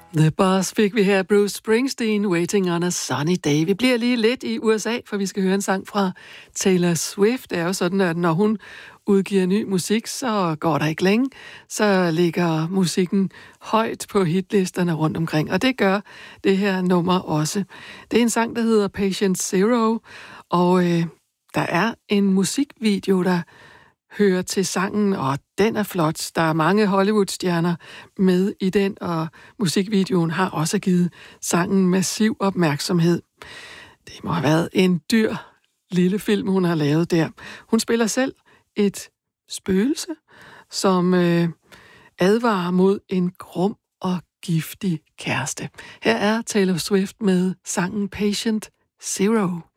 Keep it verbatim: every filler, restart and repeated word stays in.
The Boss fik vi her, Bruce Springsteen, Waiting on a Sunny Day. Vi bliver lige lidt i U S A, for vi skal høre en sang fra Taylor Swift. Det er jo sådan, at når hun udgiver ny musik, så går der ikke længe. Så ligger musikken højt på hitlisterne rundt omkring, og det gør det her nummer også. Det er en sang, der hedder Patient Zero, og øh, der er en musikvideo, der hører til sangen, og den er flot. Der er mange Hollywood-stjerner med i den, og musikvideoen har også givet sangen massiv opmærksomhed. Det må have været en dyr lille film, hun har lavet der. Hun spiller selv et spøgelse, som øh, advarer mod en grum og giftig kæreste. Her er Taylor Swift med sangen Patient Zero.